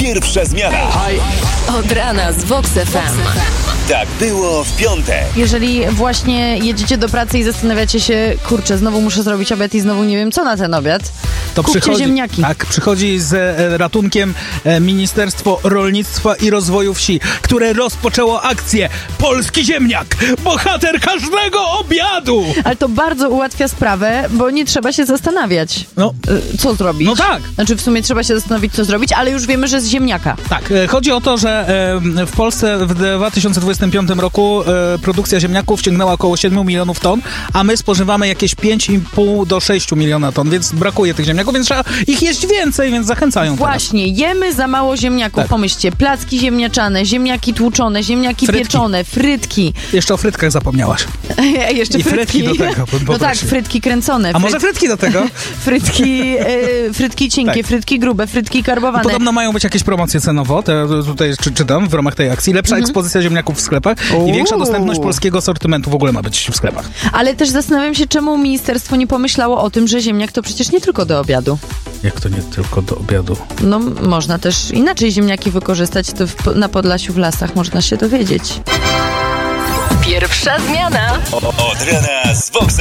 Pierwsza zmiana. Od rana z Vox FM. Tak było w piątek. Jeżeli właśnie jedziecie do pracy i zastanawiacie się, kurczę, znowu muszę zrobić obiad i znowu nie wiem co na ten obiad, to kupcie ziemniaki. Tak, przychodzi z ratunkiem Ministerstwo Rolnictwa i Rozwoju Wsi, które rozpoczęło akcję Polski Ziemniak, bohater każdego obiadu! Ale to bardzo ułatwia sprawę, bo nie trzeba się zastanawiać, co zrobić. No tak. Znaczy w sumie trzeba się zastanowić, co zrobić, ale już wiemy, że z ziemniaka. Tak, chodzi o to, że w Polsce w 2025 roku produkcja ziemniaków sięgnęła około 7 milionów ton, a my spożywamy jakieś 5,5 do 6 miliona ton, więc brakuje tych ziemniaków, więc trzeba ich jeść więcej, więc zachęcają. Właśnie, jemy za mało ziemniaków. Tak. Pomyślcie, placki ziemniaczane, ziemniaki tłuczone, ziemniaki pieczone, frytki. Jeszcze o frytkach zapomniałaś. Jeszcze I frytki do tego. No tak, frytki kręcone. A może frytki do tego? Frytki cienkie, Tak. frytki grube, frytki karbowane. Podobno mają być jakieś promocje cenowo, tutaj czytam w ramach tej akcji. Lepsza ekspozycja ziemniaków w sklepach i większa dostępność polskiego asortymentu w ogóle ma być w sklepach. Ale też zastanawiam się, czemu ministerstwo nie pomyślało o tym, że ziemniak to przecież nie tylko do obiadu. Jak to nie tylko do obiadu? No, można też inaczej ziemniaki wykorzystać, to na Podlasiu w lasach można się dowiedzieć. Pierwsza zmiana. Od rana z Vox